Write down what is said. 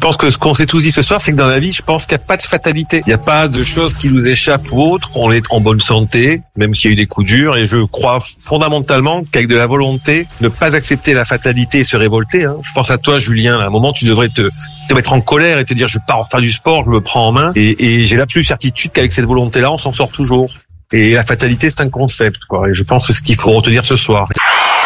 pense que ce qu'on s'est tous dit ce soir, c'est que dans la vie, je pense qu'il n'y a pas de fatalité. Il n'y a pas de choses qui nous échappent ou autres. On est en bonne santé, même s'il y a eu des coups durs. Et je crois fondamentalement qu'avec de la volonté, ne pas accepter la fatalité et se révolter. Je pense à toi, Julien. À un moment, tu devrais te mettre en colère et te dire, je pars faire du sport, je me prends en main. Et j'ai l'absolue certitude qu'avec cette volonté-là, on s'en sort toujours. Et la fatalité, c'est un concept, quoi. Et je pense que c'est ce qu'il faut retenir ce soir.